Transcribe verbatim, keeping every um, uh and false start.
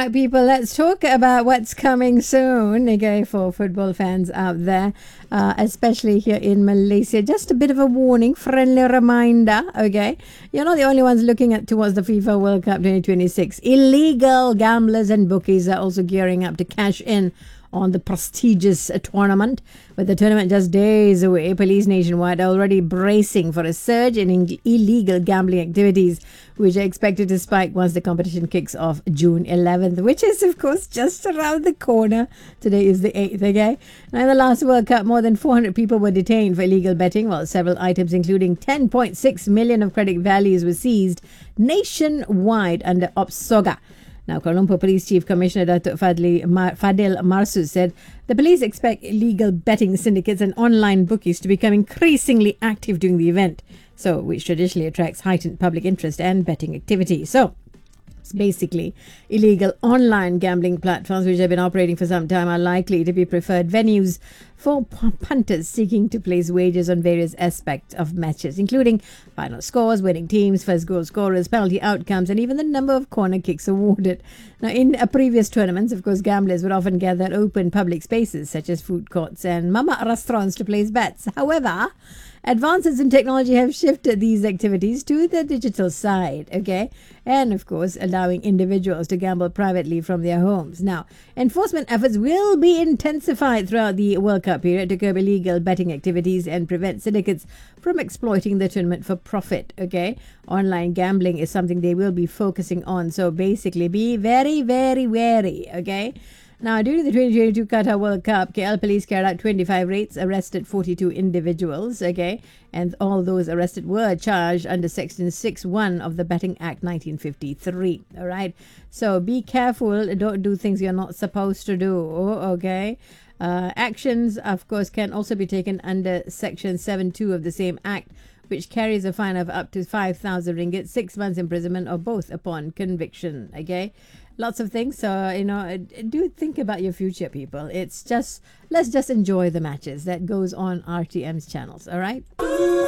right, people, let's talk about what's coming soon, okay, for football fans out there, uh, especially here in Malaysia. Just a bit of a warning, friendly reminder, okay? You're not the only ones looking at towards the FIFA World Cup twenty twenty-six. Illegal gamblers and bookies are also gearing up to cash in on the prestigious uh, tournament. With the tournament just days away, police nationwide are already bracing for a surge in in- illegal gambling activities, which are expected to spike once the competition kicks off June eleventh, which is, of course, just around the corner. Today is the eighth, okay? Now, in the last World Cup, more than four hundred people were detained for illegal betting, while several items, including ten point six million of credit values, were seized nationwide under OPSOGA. Now, Kuala Lumpur Police Chief Commissioner Datuk Fadli Mar- Fadil Marsu said the police expect illegal betting syndicates and online bookies to become increasingly active during the event, so which traditionally attracts heightened public interest and betting activity. So, it's basically illegal online gambling platforms which have been operating for some time are likely to be preferred venues for p- punters seeking to place wagers on various aspects of matches, including final scores, winning teams, first goal scorers, penalty outcomes, and even the number of corner kicks awarded. Now, in uh, previous tournaments, of course, gamblers would often gather at open public spaces such as food courts and mama restaurants to place bets. However, advances in technology have shifted these activities to the digital side, okay? And, of course, allowing individuals to gamble privately from their homes. Now, enforcement efforts will be intensified throughout the World Cup period to curb illegal betting activities and prevent syndicates from exploiting the tournament for profit, okay? Online gambling is something they will be focusing on. So, basically, be very, very wary, okay? Now, during the twenty twenty-two Qatar World Cup, K L police carried out twenty-five raids, arrested forty-two individuals, okay? And all those arrested were charged under Section six one of the Betting Act nineteen fifty-three, all right? So be careful, don't do things you're not supposed to do, okay? Uh, actions, of course, can also be taken under Section seven two of the same Act, which carries a fine of up to five thousand ringgit, six months imprisonment, or both upon conviction, okay? Lots of things. So, you know, do think about your future, people. It's just, let's just enjoy the matches that goes on R T M's channels, all right?